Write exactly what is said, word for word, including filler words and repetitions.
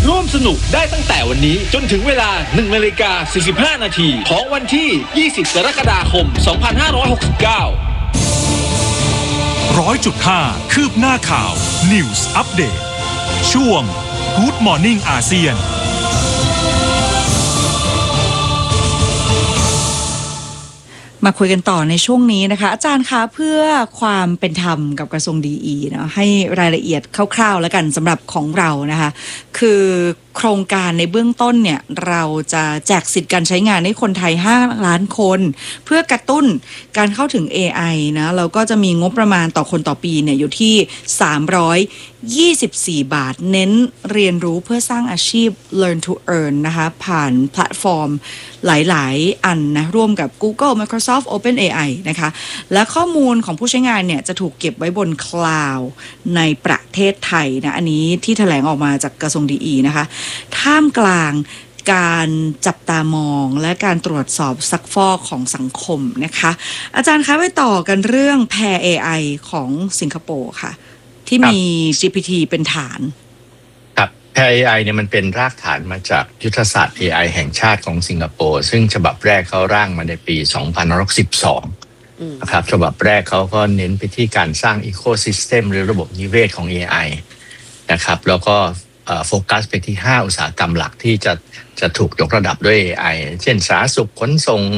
ร่วมสนุกได้ตั้งแต่วันนี้จนถึงเวลา หนึ่งนาฬิกาสี่สิบห้า นาทีของวันที่ ยี่สิบ กรกฎาคม สองพันห้าร้อยหกสิบเก้าร้อยจุดห้า คืบหน้าข่าว News Update ช่วง Good Morning อาเซียนมาคุยกันต่อในช่วงนี้นะคะอาจารย์คะเพื่อความเป็นธรรมกับกระทรวงดีอีเนาะให้รายละเอียดคร่าวๆแล้วกันสำหรับของเรานะคะคือโครงการในเบื้องต้นเนี่ยเราจะแจกสิทธิ์การใช้งานให้คนไทยห้าล้านคนเพื่อกระตุ้นการเข้าถึง เอ ไอ นะเราก็จะมีงบประมาณต่อคนต่อปีเนี่ยอยู่ที่สามร้อยยี่สิบสี่บาทเน้นเรียนรู้เพื่อสร้างอาชีพ Learn to Earn นะคะผ่านแพลตฟอร์มหลายๆอันนะร่วมกับ Google Microsoft OpenAI นะคะและข้อมูลของผู้ใช้งานเนี่ยจะถูกเก็บไว้บนคลาวด์ในประเทศไทยนะอันนี้ที่แถลงออกมาจากกระทรวงดีอีนะคะท่ามกลางการจับตามองและการตรวจสอบซักฟอกของสังคมนะคะอาจารย์คะไปต่อกันเรื่อง Pair เอ ไอ ของสิงคโปร์ค่ะที่มี จี พี ที เป็นฐานครับ Pair เอ ไอ เนี่ยมันเป็นรากฐานมาจากยุทธศาสตร์ เอ ไอ แห่งชาติของสิงคโปร์ซึ่งฉบับแรกเขาร่างมาในปีสองพันห้าร้อยสิบสองนะครับฉบับแรกเขาก็เน้นไปที่การสร้างอีโคซิสเต็มหรือระบบนิเวศของ เอ ไอ นะครับแล้วก็โฟกัสไปที่ห้าอุตสาหกรรมหลักที่จะจะถูกยกระดับด้วย เอ ไอ เช่นสาธารณสุขขนส่ง